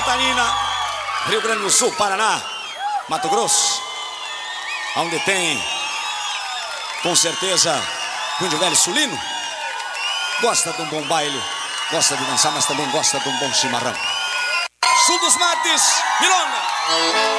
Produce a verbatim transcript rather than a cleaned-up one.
Catarina, Rio Grande do Sul, Paraná, Mato Grosso, onde tem, com certeza, o índio velho sulino, gosta de um bom baile, gosta de dançar, mas também gosta de um bom chimarrão. Sul dos mates, Milonga.